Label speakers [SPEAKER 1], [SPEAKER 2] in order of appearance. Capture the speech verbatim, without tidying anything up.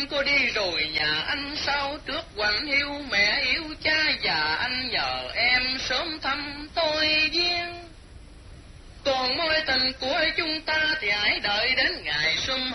[SPEAKER 1] cô đi rồi nhà anh sau trước quạnh hiu, mẹ yêu cha già anh nhờ em sớm thăm tôi viên. Còn mối tình của chúng ta thì hãy đợi đến ngày sum